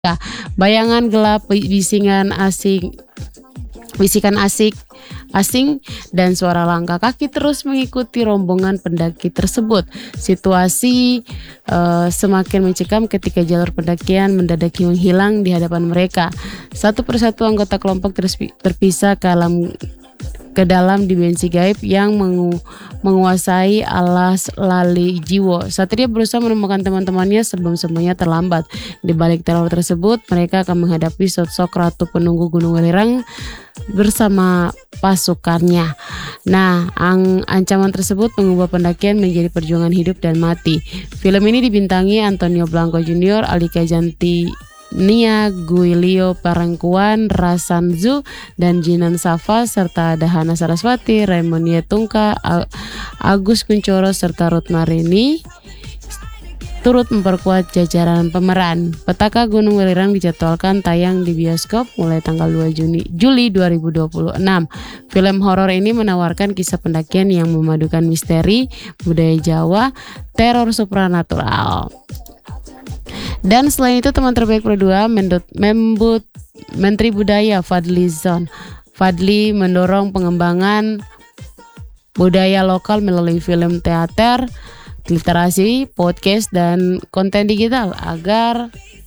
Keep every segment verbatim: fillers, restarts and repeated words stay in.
Bayangan gelap, bi- bisingan asing, bisikan asik asing dan suara langkah kaki terus mengikuti rombongan pendaki tersebut. Situasi eh, semakin mencekam ketika jalur pendakian mendadak menghilang di hadapan mereka. Satu persatu anggota kelompok terspi- terpisah ke alam ke dalam dimensi gaib yang mengu- menguasai alas lali jiwa. Satria berusaha menemukan teman-temannya sebelum semuanya terlambat. Di balik teror tersebut, mereka akan menghadapi sosok ratu penunggu Gunung Welirang bersama pasukannya. Nah, ang- ancaman tersebut mengubah pendakian menjadi perjuangan hidup dan mati. Film ini dibintangi Antonio Blanco Junior, Alika Janti, Nia Guilio Parangkuan, Rasanzu, dan Jinan Safa, serta Dahana Saraswati, Raymond Yetungka, A- Agus Kuncoro, serta Ruth Marini turut memperkuat jajaran pemeran. Petaka Gunung Welirang dijadwalkan tayang di bioskop mulai tanggal dua Juni, Juli dua ribu dua puluh enam. Film horor ini menawarkan kisah pendakian yang memadukan misteri, budaya Jawa, teror supranatural. Dan selain itu teman terbaik Pro dua Mendut, Membut, Menteri Budaya Fadli Zon. Fadli mendorong pengembangan budaya lokal melalui film, teater, literasi, podcast, dan konten digital agar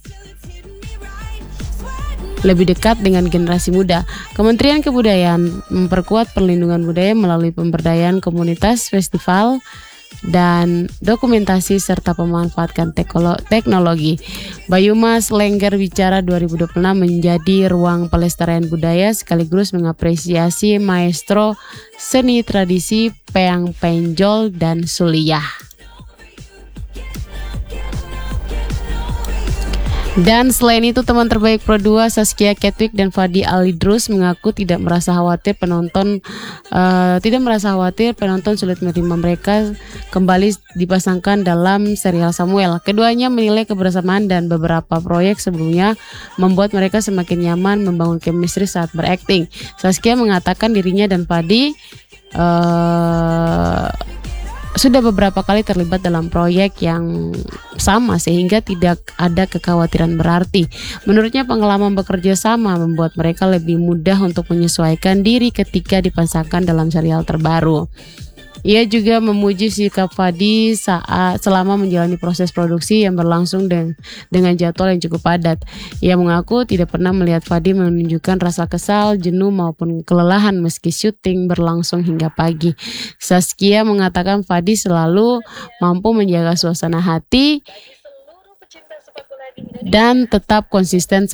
lebih dekat dengan generasi muda. Kementerian Kebudayaan memperkuat perlindungan budaya melalui pemberdayaan komunitas, festival, dan dokumentasi serta pemanfaatkan tekolo- teknologi. Bayumas Lengger Bicara dua ribu dua puluh enam menjadi ruang pelestarian budaya sekaligus mengapresiasi maestro seni tradisi Peang Penjol dan Suliyah. Dan selain itu teman terbaik Pro dua Saskia Ketwick dan Fadi Alidrus mengaku tidak merasa khawatir penonton uh, tidak merasa khawatir penonton sulit menerima mereka kembali dipasangkan dalam serial Samuel. Keduanya menilai kebersamaan dan beberapa proyek sebelumnya membuat mereka semakin nyaman membangun chemistry saat berakting. Saskia mengatakan dirinya dan Fadi uh, sudah beberapa kali terlibat dalam proyek yang sama sehingga tidak ada kekhawatiran berarti. Menurutnya pengalaman bekerja sama membuat mereka lebih mudah untuk menyesuaikan diri ketika dipasangkan dalam serial terbaru. Ia juga memuji sikap Fadi saat selama menjalani proses produksi yang berlangsung dengan, dengan jadwal yang cukup padat. Ia mengaku tidak pernah melihat Fadi menunjukkan rasa kesal, jenuh maupun kelelahan meski syuting berlangsung hingga pagi. Saskia mengatakan Fadi selalu mampu menjaga suasana hati dan tetap konsisten